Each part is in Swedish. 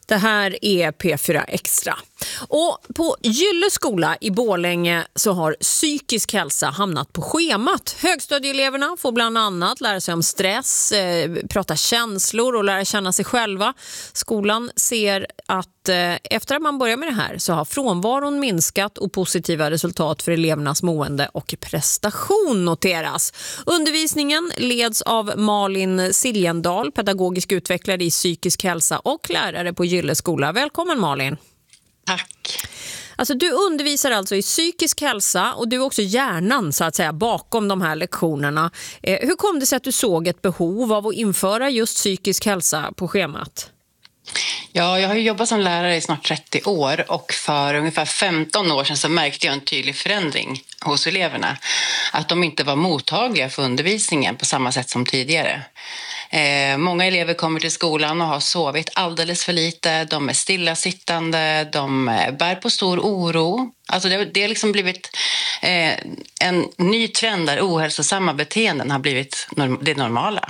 Det här är P4 Extra. Och på Gylle skola i Borlänge så har psykisk hälsa hamnat på schemat. Högstadieeleverna får bland annat lära sig om stress, prata känslor och lära känna sig själva. Skolan ser att efter att man börjar med det här så har frånvaron minskat och positiva resultat för elevernas mående och prestation noteras. Undervisningen leds av Malin Siljendal, pedagogisk utvecklare i psykisk hälsa och lärare på Gylle skola. Välkommen Malin. Tack. Alltså du undervisar alltså i psykisk hälsa och du är också hjärnan så att säga bakom de här lektionerna. Hur kom det sig att du såg ett behov av att införa just psykisk hälsa på schemat? Ja, jag har ju jobbat som lärare i snart 30 år och för ungefär 15 år sedan så märkte jag en tydlig förändring hos eleverna. Att de inte var mottagliga för undervisningen på samma sätt som tidigare. Många elever kommer till skolan och har sovit alldeles för lite. De är stillasittande, de bär på stor oro. Alltså det har liksom blivit en ny trend där ohälsosamma beteenden har blivit det normala.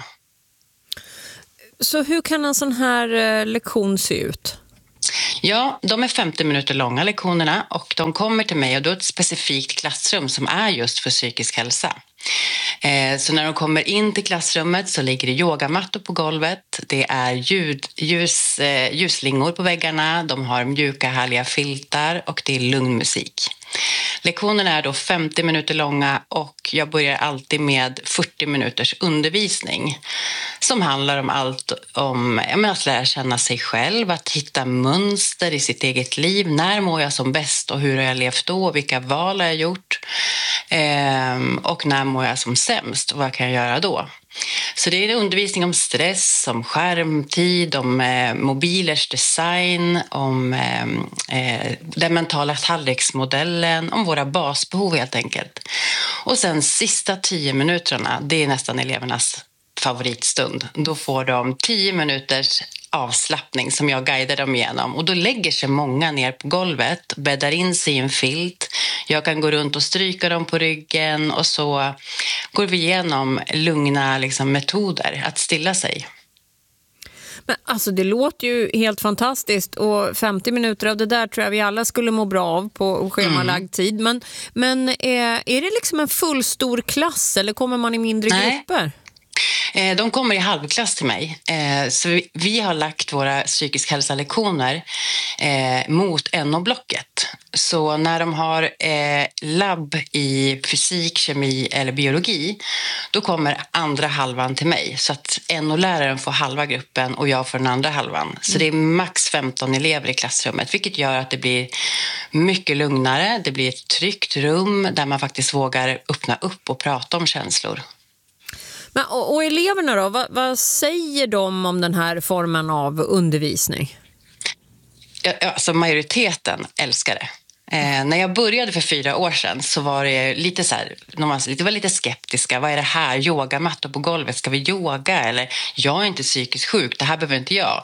Så hur kan en sån här lektion se ut? Ja, de är 50 minuter långa lektionerna och de kommer till mig och då är ett specifikt klassrum som är just för psykisk hälsa. Så när de kommer in till klassrummet så ligger det yogamattor på golvet, det är ljusslingor på väggarna, de har mjuka härliga filtar och det är lugn musik. Lektionerna är då 50 minuter långa och jag börjar alltid med 40 minuters undervisning som handlar om allt om att lära känna sig själv, att hitta mönster i sitt eget liv. När mår jag som bäst och hur har jag levt då? Vilka val har jag gjort? Och när mår jag som sämst? Vad kan jag göra då? Så det är en undervisning om stress, om skärmtid, om mobilers design, om den mentala tallriksmodellen, om våra basbehov helt enkelt. Och sen sista 10 minuterna, det är nästan elevernas favoritstund. Då får de 10 minuters avslappning som jag guidar dem igenom. Och då lägger sig många ner på golvet, bäddar in sig i en filt. Jag kan gå runt och stryka dem på ryggen och så går vi igenom lugna metoder att stilla sig. Men alltså det låter ju helt fantastiskt och 50 minuter av det där tror jag vi alla skulle må bra av på schemalagd tid. Men är det liksom en full stor klass eller kommer man i mindre grupper? De kommer i halvklass till mig. Så vi har lagt våra psykisk hälsa-lektioner mot NO-blocket. Så när de har labb i fysik, kemi eller biologi, då kommer andra halvan till mig. Så att NO-läraren får halva gruppen och jag får den andra halvan. Så det är max 15 elever i klassrummet, vilket gör att det blir mycket lugnare. Det blir ett tryggt rum där man faktiskt vågar öppna upp och prata om känslor. Men, och eleverna då, vad säger de om den här formen av undervisning? Alltså majoriteten älskar det. När jag började för 4 år sedan så var det lite så här, det var lite skeptiska. Vad är det här? Yogamattor på golvet, ska vi yoga? Eller jag är inte psykiskt sjuk, det här behöver inte jag.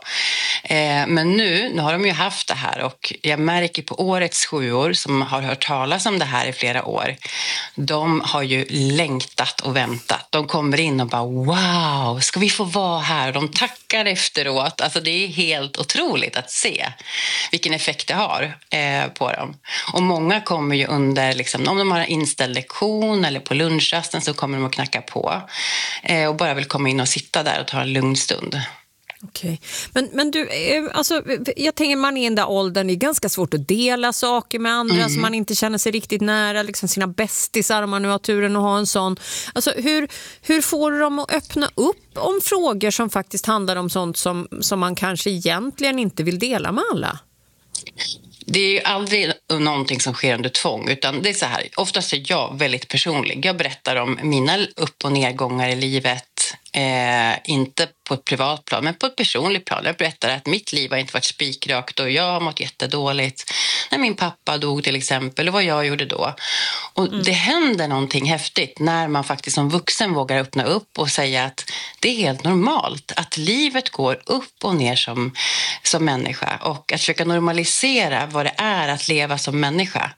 Men nu har de ju haft det här och jag märker på årets 7-år som har hört talas om det här i flera år. De har ju längtat och väntat. De kommer in och bara wow, ska vi få vara här? Och de tackar efteråt. Alltså det är helt otroligt att se vilken effekt det har på dem. Och många kommer ju under, om de har en inställd lektion eller på lunchrasten så kommer de att knacka på och bara vill komma in och sitta där och ta en lugn stund. Okej. Men du, alltså, jag tänker man är i den där åldern, det är ganska svårt att dela saker med andra som man inte känner sig riktigt nära, sina bästisar om man nu har turen att ha en sån. Alltså, hur får du dem att öppna upp om frågor som faktiskt handlar om sånt som man kanske egentligen inte vill dela med alla? Det är ju aldrig någonting som sker under tvång, utan det är så här, oftast är jag väldigt personlig. Jag berättar om mina upp- och nedgångar i livet, inte på ett privat plan men på ett personligt plan. Jag berättar att mitt liv har inte varit spikrakt och jag har mått jättedåligt när min pappa dog till exempel och vad jag gjorde då. Och det händer någonting häftigt när man faktiskt som vuxen vågar öppna upp och säga att det är helt normalt att livet går upp och ner som människa och att försöka normalisera vad det är att leva som människa.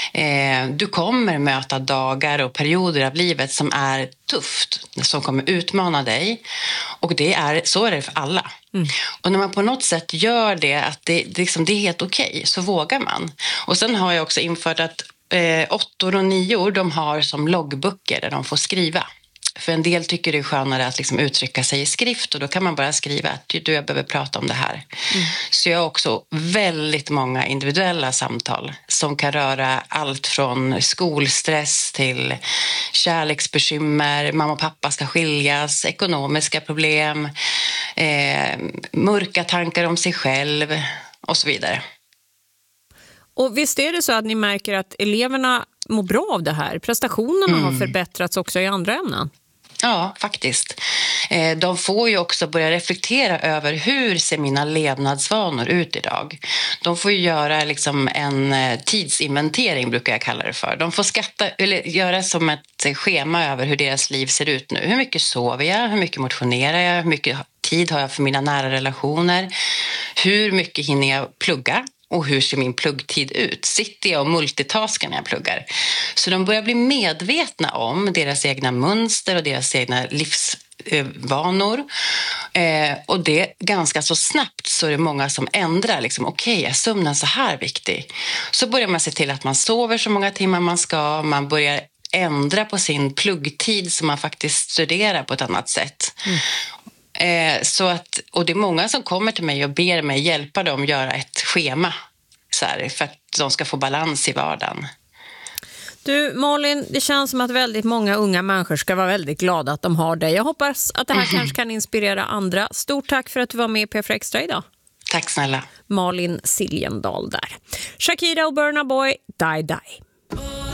Du kommer möta dagar och perioder av livet som är tufft, som kommer utmana dig. Och så är det för alla. Och när man på något sätt gör det, att det är helt okej, så vågar man. Och sen har jag också infört att 8 och 9 de har som loggböcker där de får skriva. För en del tycker det är skönare att liksom uttrycka sig i skrift, och då kan man bara skriva att jag behöver prata om det här. Så jag har också väldigt många individuella samtal som kan röra allt från skolstress till kärleksbekymmer, mamma och pappa ska skiljas, ekonomiska problem, mörka tankar om sig själv och så vidare. Och visst är det så att ni märker att eleverna mår bra av det här? Prestationerna har förbättrats också i andra ämnen? Ja, faktiskt. De får ju också börja reflektera över hur ser mina levnadsvanor ut idag. De får ju göra liksom en tidsinventering, brukar jag kalla det för. De får göra som ett schema över hur deras liv ser ut nu. Hur mycket sover jag? Hur mycket motionerar jag? Hur mycket tid har jag för mina nära relationer? Hur mycket hinner jag plugga? Och hur ser min pluggtid ut? Sitter jag och multitaskar när jag pluggar? Så de börjar bli medvetna om deras egna mönster och deras egna livsvanor. Och det ganska så snabbt så är det många som ändrar. Liksom, okej, är sömnen så här viktig? Så börjar man se till att man sover så många timmar man ska. Man börjar ändra på sin pluggtid så man faktiskt studerar på ett annat sätt. Och det är många som kommer till mig och ber mig hjälpa dem göra ett schema så här, för att de ska få balans i vardagen. Du Malin, det känns som att väldigt många unga människor ska vara väldigt glada att de har dig. Jag hoppas att det här kanske kan inspirera andra. Stort tack för att du var med på P4 Extra idag. Tack snälla. Malin Siljendal där. Shakira och Burna Boy, Die Die.